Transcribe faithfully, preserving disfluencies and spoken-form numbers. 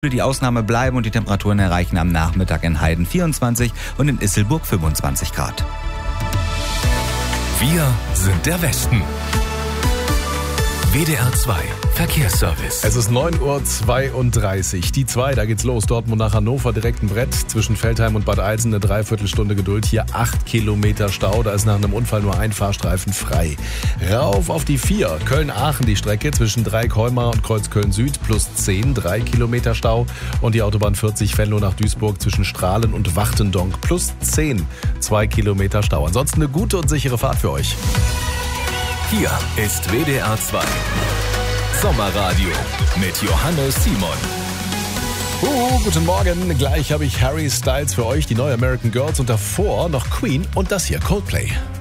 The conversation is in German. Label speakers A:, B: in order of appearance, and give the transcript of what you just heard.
A: Die Ausnahme bleiben und die Temperaturen erreichen am Nachmittag in Heiden vierundzwanzig und in Isselburg fünfundzwanzig Grad.
B: Wir sind der Westen. W D R zwei Verkehrsservice.
C: Es ist neun Uhr zweiunddreißig. Die zwei, da geht's los. Dortmund nach Hannover, direkt ein Brett. Zwischen Veltheim und Bad Eilsen eine Dreiviertelstunde Geduld. Hier acht Kilometer Stau. Da ist nach einem Unfall nur ein Fahrstreifen frei. Rauf auf die vier. Köln-Aachen die Strecke zwischen Dreieck-Heumar und Kreuzköln-Süd. Plus zehn, drei Kilometer Stau. Und die Autobahn vierzig Venlo nach Duisburg zwischen Strahlen und Wachtendonk. Plus zehn, zwei Kilometer Stau. Ansonsten eine gute und sichere Fahrt für euch.
B: Hier ist W D R zwei Sommerradio mit Johannes Simon.
C: Uh, guten Morgen. Gleich habe ich Harry Styles für euch, die neue American Girls und davor noch Queen und das hier Coldplay.